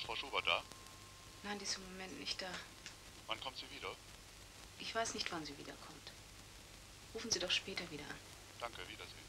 Frau Schubert da? Nein, die ist im Moment nicht da. Wann kommt sie wieder? Ich weiß nicht, wann sie wiederkommt. Rufen Sie doch später wieder an. Danke, Wiedersehen.